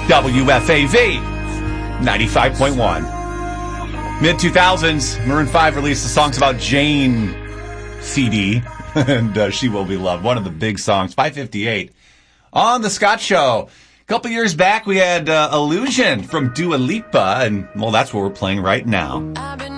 WFAV 95.1. Mid-2000s, Maroon 5 released the Songs About Jane CD, and She Will Be Loved, one of the big songs, 5:58 on The Scott Show. A couple years back, we had Illusion from Dua Lipa, and, well, that's what we're playing right now.